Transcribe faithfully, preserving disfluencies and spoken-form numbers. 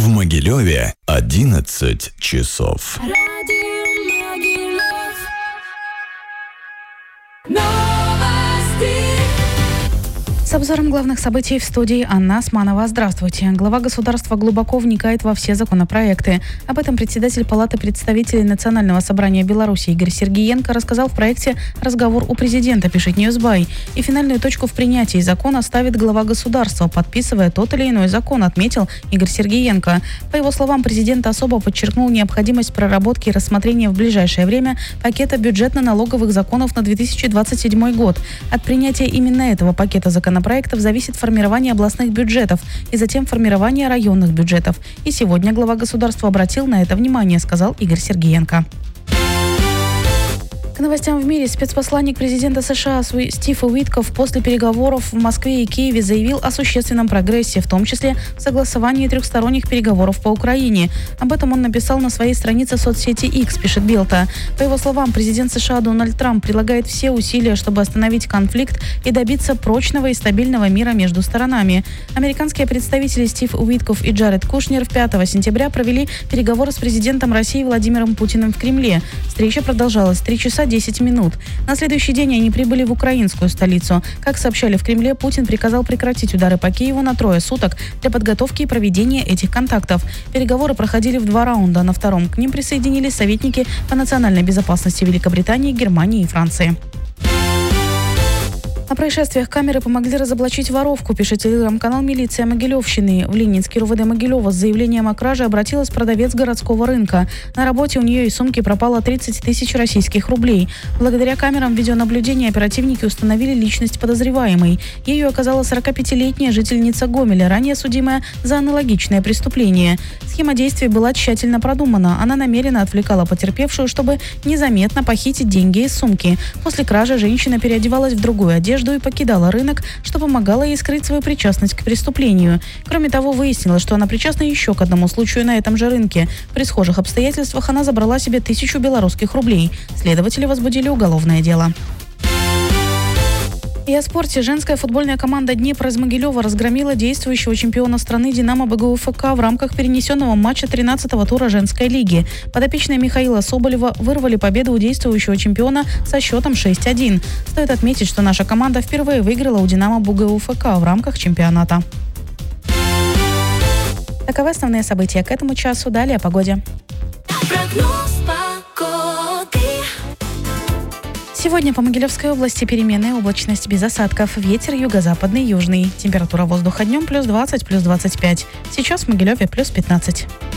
В Могилеве одиннадцать часов. С обзором главных событий в студии Анна Османова. Здравствуйте. Глава государства глубоко вникает во все законопроекты. Об этом председатель Палаты представителей Национального собрания Беларуси Игорь Сергиенко рассказал в проекте «Разговор у президента», пишет Ньюсбай. И финальную точку в принятии закона ставит глава государства, подписывая тот или иной закон, отметил Игорь Сергиенко. По его словам, президент особо подчеркнул необходимость проработки и рассмотрения в ближайшее время пакета бюджетно-налоговых законов на две тысячи двадцать седьмой год. От принятия именно этого пакета законопроектов проектов зависит формирование областных бюджетов и затем формирование районных бюджетов. И сегодня глава государства обратил на это внимание, сказал Игорь Сергиенко. К новостям в мире. Спецпосланник президента США Стив Уитков после переговоров в Москве и Киеве заявил о существенном прогрессе, в том числе в согласовании трехсторонних переговоров по Украине. Об этом он написал на своей странице соцсети X, пишет Белта. По его словам, президент США Дональд Трамп прилагает все усилия, чтобы остановить конфликт и добиться прочного и стабильного мира между сторонами. Американские представители Стив Уитков и Джаред Кушнер пятого сентября провели переговоры с президентом России Владимиром Путиным в Кремле. Встреча продолжалась три часа десять минут. На следующий день они прибыли в украинскую столицу. Как сообщали в Кремле, Путин приказал прекратить удары по Киеву на трое суток для подготовки и проведения этих контактов. Переговоры проходили в два раунда. На втором к ним присоединились советники по национальной безопасности Великобритании, Германии и Франции. О происшествиях камеры помогли разоблачить воровку, пишет телеграм-канал «Милиция Могилевщины». В Ленинский РУВД Могилева с заявлением о краже обратилась продавец городского рынка. На работе у нее из сумки пропало тридцать тысяч российских рублей. Благодаря камерам видеонаблюдения оперативники установили личность подозреваемой. Ею оказалась сорокапятилетняя жительница Гомеля, ранее судимая за аналогичное преступление. Схема действий была тщательно продумана. Она намеренно отвлекала потерпевшую, чтобы незаметно похитить деньги из сумки. После кражи женщина переодевалась в другую одежду и покидала рынок, что помогало ей скрыть свою причастность к преступлению. Кроме того, выяснилось, что она причастна еще к одному случаю на этом же рынке. При схожих обстоятельствах она забрала себе тысячу белорусских рублей. Следователи возбудили уголовное дело. И о спорте. Женская футбольная команда «Днепр» из Могилева разгромила действующего чемпиона страны «Динамо» БГУФК в рамках перенесенного матча тринадцатого тура женской лиги. Подопечные Михаила Соболева вырвали победу у действующего чемпиона со счетом шесть один. Стоит отметить, что наша команда впервые выиграла у «Динамо» БГУФК в рамках чемпионата. Таковы основные события к этому часу. Далее о погоде. Сегодня по Могилевской области переменная облачность без осадков. Ветер юго-западный, южный. Температура воздуха днем плюс двадцать, плюс двадцать пять. Сейчас в Могилеве плюс пятнадцать.